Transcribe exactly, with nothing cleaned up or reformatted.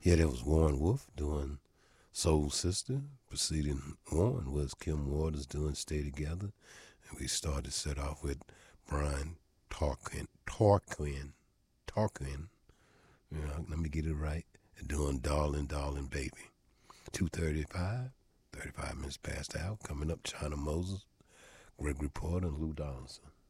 Yeah, there was Warren Wolf doing Soul Sister. Preceding Warren was Kim Waters doing Stay Together. And we started set off with Brian Tarquin, Tarquin, Tarquin, you know, let me get it right, doing Darling, Darling Baby. two thirty-five, thirty-five minutes past the hour. Coming up, China Moses, Gregory Porter, and Lou Donaldson.